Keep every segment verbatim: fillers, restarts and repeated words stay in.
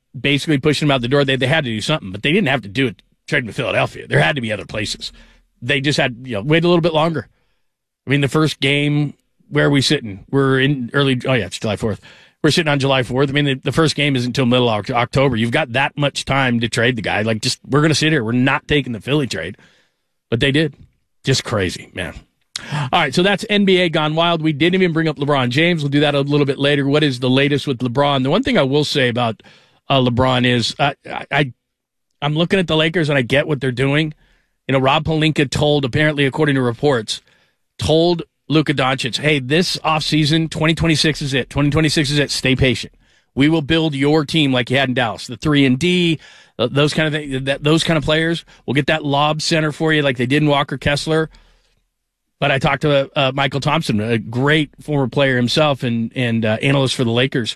basically pushing him out the door. They they had to do something, but they didn't have to do it trading with Philadelphia. There had to be other places. They just had, you know, wait a little bit longer. I mean, the first game, where are we sitting? We're in early, oh yeah, it's July fourth. We're sitting on July fourth. I mean, the, the first game isn't until middle of October. You've got that much time to trade the guy. Like, just, we're going to sit here. We're not taking the Philly trade. But they did. Just crazy, man. All right, so that's N B A Gone Wild. We didn't even bring up LeBron James. We'll do that a little bit later. What is the latest with LeBron? The one thing I will say about uh, LeBron is uh, I, I, I'm looking at the Lakers, and I get what they're doing. You know, Rob Pelinka told, apparently, according to reports, told Luka Doncic, hey, this offseason, twenty twenty-six is it. twenty twenty-six is it. Stay patient. We will build your team like you had in Dallas. The three and D, those kind of things, that, those kind of players. We'll get that lob center for you like they did in Walker Kessler. But I talked to uh, Michael Thompson, a great former player himself and, and uh, analyst for the Lakers.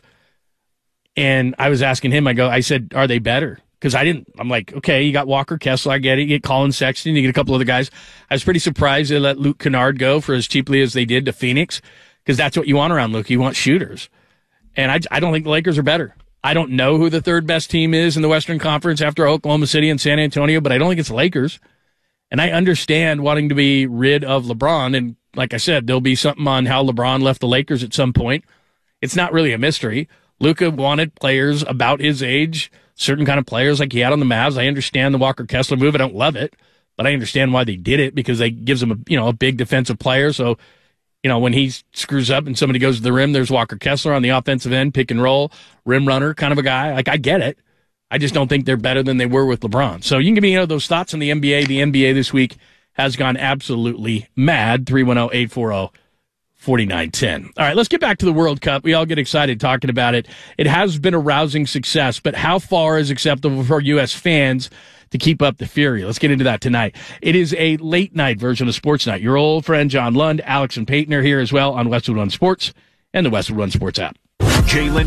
And I was asking him, I go, I said, are they better? Because I didn't, I'm like, okay, you got Walker Kessler, I get it. You get Colin Sexton, you get a couple other guys. I was pretty surprised they let Luke Kennard go for as cheaply as they did to Phoenix, because that's what you want around Luke. You want shooters. And I, I don't think the Lakers are better. I don't know who the third best team is in the Western Conference after Oklahoma City and San Antonio, but I don't think it's the Lakers. And I understand wanting to be rid of LeBron. And like I said, there'll be something on how LeBron left the Lakers at some point. It's not really a mystery. Luka wanted players about his age, certain kind of players like he had on the Mavs. I understand the Walker Kessler move. I don't love it, but I understand why they did it, because they gives him a, you know, a big defensive player. So, you know, when he screws up and somebody goes to the rim, there's Walker Kessler on the offensive end, pick and roll, rim runner kind of a guy. Like, I get it. I just don't think they're better than they were with LeBron. So you can give me, you know, those thoughts on the N B A. The N B A this week has gone absolutely mad. three one zero, eight four zero, four nine one zero. All right, let's get back to the World Cup. We all get excited talking about it. It has been a rousing success, but how far is acceptable for U S fans to keep up the fury? Let's get into that tonight. It is a late night version of Sports Night. Your old friend John Lund, Alex and Peyton are here as well on Westwood One Sports and the Westwood One Sports app. Jalen